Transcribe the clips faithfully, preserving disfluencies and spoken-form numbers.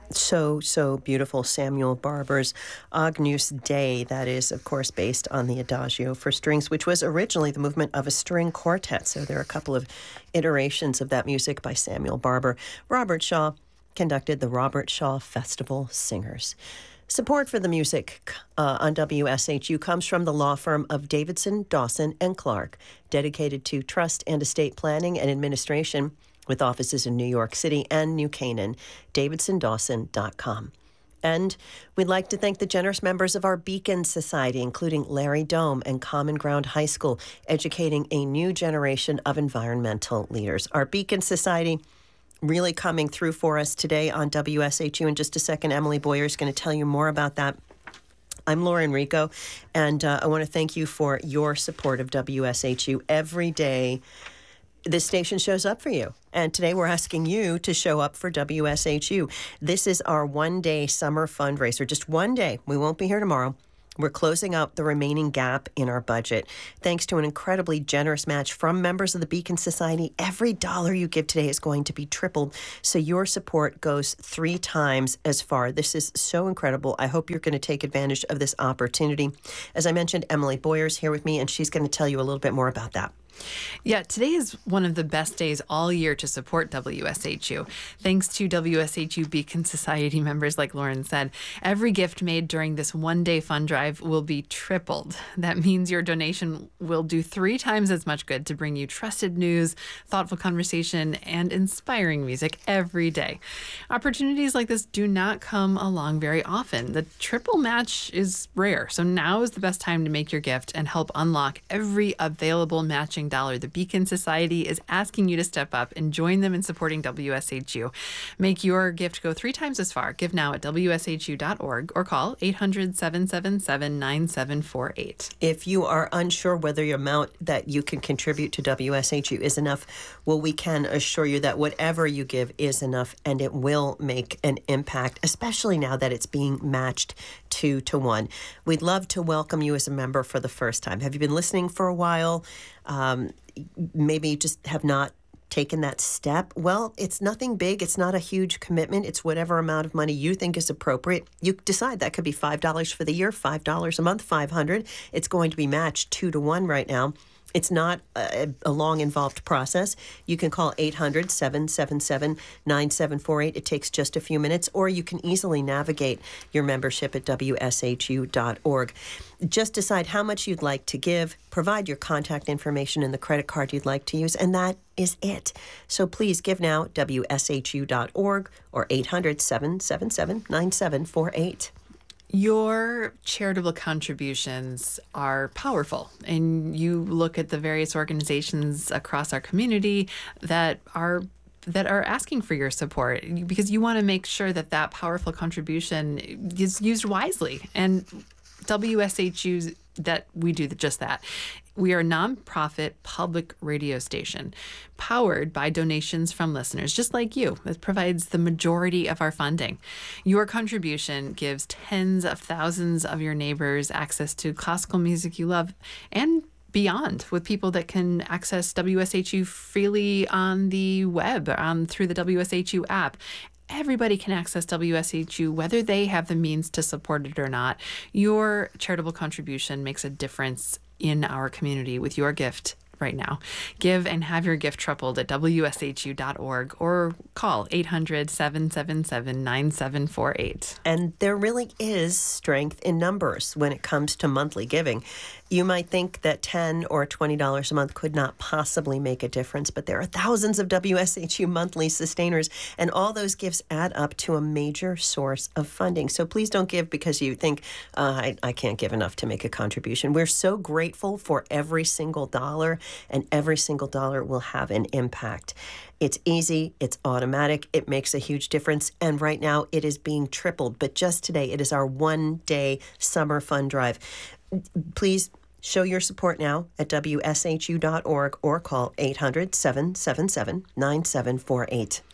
So, so beautiful. Samuel Barber's Agnus Dei, that is, of course, based on the Adagio for strings, which was originally the movement of a string quartet. So there are a couple of iterations of that music by Samuel Barber. Robert Shaw conducted the Robert Shaw Festival Singers. Support for the music uh, on W S H U comes from the law firm of Davidson, Dawson, and Clark, dedicated to trust and estate planning and administration, with offices in New York City and New Canaan. davidson dawson dot com. And we'd like to thank the generous members of our Beacon Society, including Larry Dome and Common Ground High School, educating a new generation of environmental leaders. Our Beacon Society really coming through for us today on W S H U. In just a second, Emily Boyer is going to tell you more about that. I'm Laura Enrico, and uh, I want to thank you for your support of W S H U every day. This station shows up for you. And today we're asking you to show up for W S H U. This is our one-day summer fundraiser. Just one day. We won't be here tomorrow. We're closing out the remaining gap in our budget. Thanks to an incredibly generous match from members of the Beacon Society, every dollar you give today is going to be tripled. So your support goes three times as far. This is so incredible. I hope you're going to take advantage of this opportunity. As I mentioned, Emily Boyer's here with me, and she's going to tell you a little bit more about that. Yeah, today is one of the best days all year to support W S H U. Thanks to W S H U Beacon Society members, like Lauren said, every gift made during this one-day fund drive will be tripled. That means your donation will do three times as much good to bring you trusted news, thoughtful conversation, and inspiring music every day. Opportunities like this do not come along very often. The triple match is rare, so now is the best time to make your gift and help unlock every available matching dollar. The Beacon Society is asking you to step up and join them in supporting W S H U. Make your gift go three times as far. Give now at W S H U dot org or call eight hundred, seven seven seven, nine seven four eight. If you are unsure whether your amount that you can contribute to W S H U is enough, well, we can assure you that whatever you give is enough, and it will make an impact, especially now that it's being matched two to one. We'd love to welcome you as a member for the first time. Have you been listening for a while? Um, maybe you just have not taken that step. Well, it's nothing big. It's not a huge commitment. It's whatever amount of money you think is appropriate. You decide that could be five dollars for the year, five dollars a month, five hundred dollars. It's going to be matched two to one right now. It's not a, a long, involved process. You can call eight hundred, seven seven seven, nine seven four eight. It takes just a few minutes, or you can easily navigate your membership at W S H U dot org. Just decide how much you'd like to give, provide your contact information and the credit card you'd like to use, and that is it. So please give now, W S H U dot org or eight hundred, seven seven seven, nine seven four eight. Your charitable contributions are powerful, and you look at the various organizations across our community that are that are asking for your support, because you want to make sure that that powerful contribution is used wisely. And W S H U, that we do just that. We are a nonprofit public radio station powered by donations from listeners just like you. That provides the majority of our funding. Your contribution gives tens of thousands of your neighbors access to classical music you love and beyond, with people that can access W S H U freely on the web, um, through the W S H U app. Everybody can access W S H U, whether they have the means to support it or not. Your charitable contribution makes a difference in our community with your gift right now. Give and have your gift tripled at W S H U dot org or call eight hundred, seven seven seven, nine seven four eight. And there really is strength in numbers when it comes to monthly giving. You might think that ten dollars or twenty dollars a month could not possibly make a difference, but there are thousands of W S H U monthly sustainers, and all those gifts add up to a major source of funding. So please don't give because you think, uh, I, I can't give enough to make a contribution. We're so grateful for every single dollar, and every single dollar will have an impact. It's easy, it's automatic, it makes a huge difference, and right now it is being tripled. But just today, it is our one-day summer fund drive. Please show your support now at W S H U dot org or call eight hundred, seven seven seven, nine seven four eight.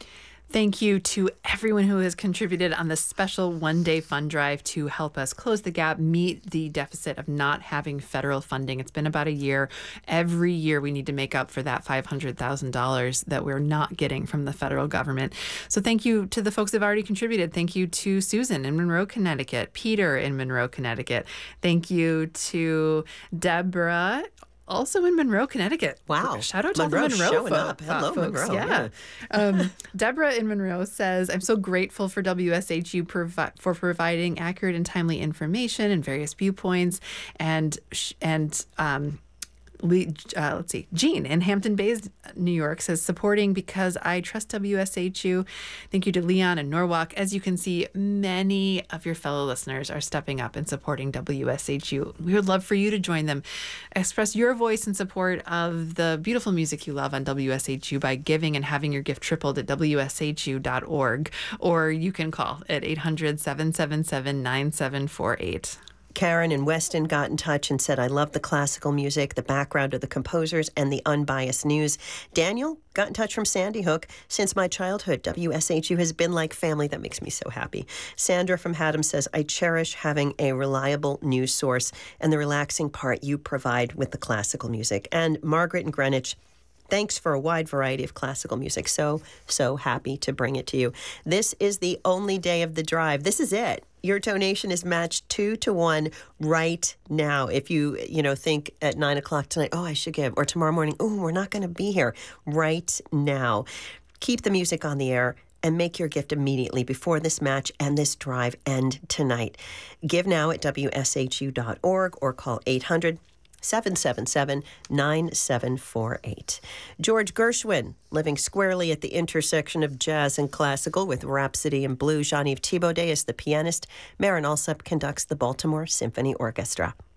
Thank you to everyone who has contributed on this special one-day fund drive to help us close the gap, meet the deficit of not having federal funding. It's been about a year. Every year we need to make up for that five hundred thousand dollars that we're not getting from the federal government. So thank you to the folks that have already contributed. Thank you to Susan in Monroe, Connecticut, Peter in Monroe, Connecticut. Thank you to Deborah, also in Monroe, Connecticut. Wow. Shout out to Monroe all the Monroe showing fo- up. Hello, folks. Monroe. Yeah. Yeah. um, Deborah in Monroe says, I'm so grateful for W S H U provi- for providing accurate and timely information and various viewpoints. And, sh- and, um, Le- uh, let's see, Jean in Hampton Bays, New York says, supporting because I trust W S H U. Thank you to Leon in Norwalk. As you can see, many of your fellow listeners are stepping up and supporting W S H U. We would love for you to join them. Express your voice in support of the beautiful music you love on W S H U by giving and having your gift tripled at W S H U dot org, or you can call at eight hundred, seven seven seven, nine seven four eight. Karen in Weston got in touch and said, I love the classical music, the background of the composers, and the unbiased news. Daniel got in touch from Sandy Hook. Since my childhood, W S H U has been like family. That makes me so happy. Sandra from Haddam says, I cherish having a reliable news source and the relaxing part you provide with the classical music. And Margaret in Greenwich, thanks for a wide variety of classical music. So, so happy to bring it to you. This is the only day of the drive. This is it. Your donation is matched two to one right now. If you, you know, think at nine o'clock tonight, oh, I should give, or tomorrow morning, oh, we're not going to be here right now. Keep the music on the air and make your gift immediately before this match and this drive end tonight. Give now at W S H U dot org or call eight hundred, seven seven seven, nine seven four eight. George Gershwin, living squarely at the intersection of jazz and classical with Rhapsody and Blue. Jean-Yves Thibaudet is the pianist. Marin Alsop conducts the Baltimore Symphony Orchestra.